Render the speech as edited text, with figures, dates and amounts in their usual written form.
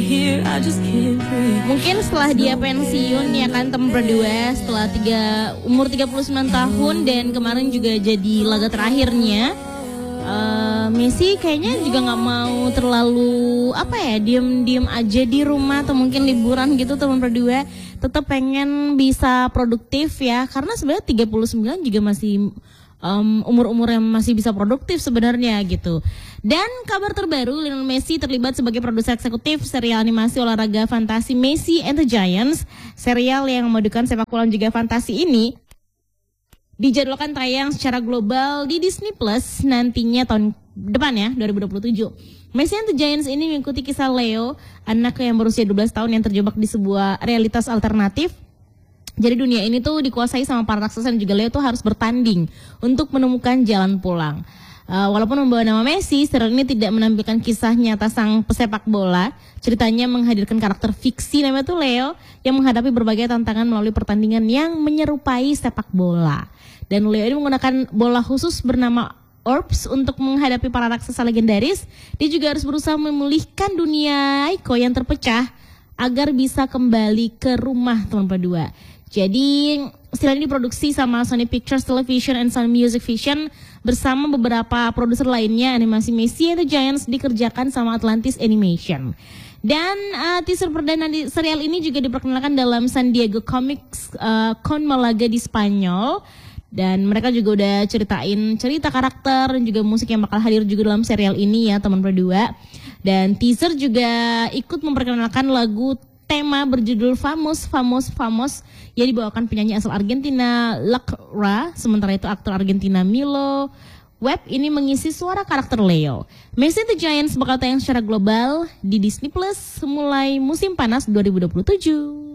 Mungkin setelah dia pensiun ya kan, teman berdua setelah umur 39 tahun dan kemarin juga jadi laga terakhirnya. Messi kayaknya juga nggak mau terlalu diem aja di rumah atau mungkin liburan gitu, teman berdua tetap pengen bisa produktif ya, karena sebenarnya 39 juga masih umur-umur yang masih bisa produktif sebenarnya gitu. Dan kabar terbaru, Lionel Messi terlibat sebagai produser eksekutif serial animasi olahraga fantasi Messi and the Giants. Serial yang memadukan sepak bola juga fantasi ini dijadwalkan tayang secara global di Disney Plus nantinya tahun depan ya, 2027. Messi and the Giants ini mengikuti kisah Leo, anak yang berusia 12 tahun yang terjebak di sebuah realitas alternatif. Jadi dunia ini tuh dikuasai sama para raksasa dan juga Leo tuh harus bertanding untuk menemukan jalan pulang. Walaupun membawa nama Messi, serial ini tidak menampilkan kisah nyata sang pesepak bola. Ceritanya menghadirkan karakter fiksi namanya tuh Leo yang menghadapi berbagai tantangan melalui pertandingan yang menyerupai sepak bola. Dan Leo ini menggunakan bola khusus bernama Orbs untuk menghadapi para raksasa legendaris. Dia juga harus berusaha memulihkan dunia Aiko yang terpecah agar bisa kembali ke rumah, teman berdua. Jadi serial ini diproduksi sama Sony Pictures Television and Sony Music Vision bersama beberapa produser lainnya. Animasi Messi and the Giants dikerjakan sama Atlantis Animation. Dan teaser perdana di serial ini juga diperkenalkan dalam San Diego Comics Con Malaga di Spanyol. Dan mereka juga udah ceritain cerita karakter dan juga musik yang bakal hadir juga dalam serial ini ya, teman berdua. Dan teaser juga ikut memperkenalkan lagu tema berjudul Famos yang dibawakan penyanyi asal Argentina Lacra. Sementara itu aktor Argentina Milo Webb ini mengisi suara karakter Leo. Messi the Giants bakal tayang secara global di Disney Plus mulai musim panas 2027.